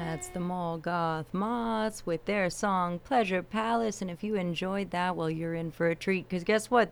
That's the Mall Goth Moths with their song Pleasure Palace. And if you enjoyed that, well, you're in for a treat. Because guess what?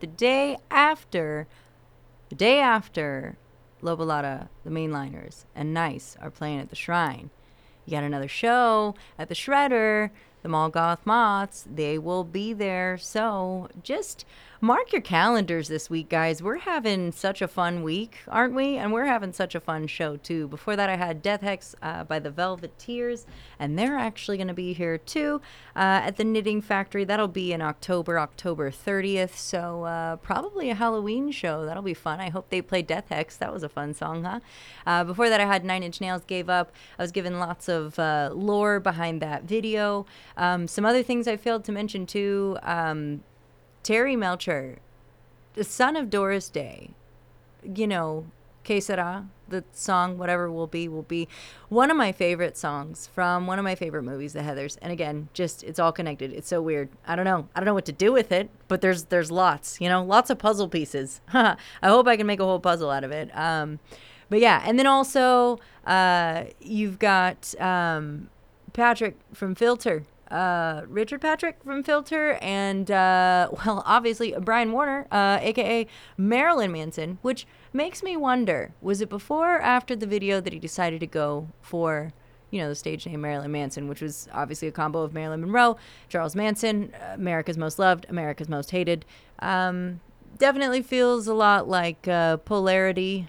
The day after Lobolata, the Mainliners, and Nice are playing at the Shrine, you got another show at the Shredder. The Mall Goth Moths, they will be there. So just mark your calendars this week, guys. We're having such a fun week, aren't we? And we're having such a fun show, too. Before that, I had Death Hex by the Velveteers, and they're actually going to be here, too, at the Knitting Factory. That'll be in October 30th. So probably a Halloween show. That'll be fun. I hope they play Death Hex. That was a fun song, huh? Before that, I had Nine Inch Nails Gave Up. I was given lots of lore behind that video. Some other things I failed to mention too. Terry Melcher, the son of Doris Day, you know, Que Sera, the song, whatever will be one of my favorite songs from one of my favorite movies, The Heathers. And again, just, it's all connected. It's so weird. I don't know what to do with it, but there's lots, lots of puzzle pieces. I hope I can make a whole puzzle out of it. But yeah, and then also, you've got, Patrick from Filter. Richard Patrick from Filter, and obviously Brian Warner, aka Marilyn Manson, which makes me wonder, was it before or after the video that he decided to go for, the stage name Marilyn Manson, which was obviously a combo of Marilyn Monroe, Charles Manson, America's Most Loved, America's Most Hated. Definitely feels a lot like Polarity.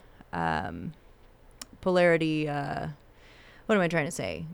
Polarity. What am I trying to say?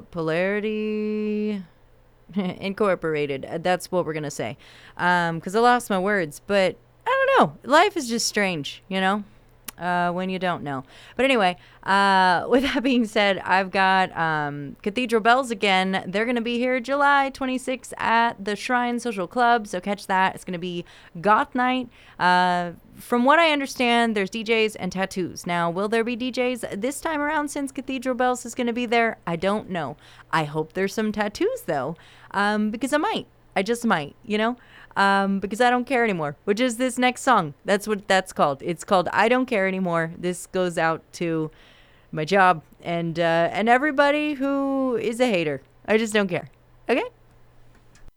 Polarity Incorporated. That's what we're gonna say, because I lost my words. But I don't know, life is just strange, when you don't know. But anyway, with that being said, I've got Cathedral Bells again. They're gonna be here July 26th at the Shrine Social Club, so catch that. It's gonna be goth night. From what I understand, there's DJs and tattoos. Now, will there be DJs this time around since Cathedral Bells is going to be there? I don't know. I hope there's some tattoos, though, because I might. I just might, because I don't care anymore, which is this next song. That's what that's called. It's called I Don't Care Anymore. This goes out to my job and everybody who is a hater. I just don't care. Okay?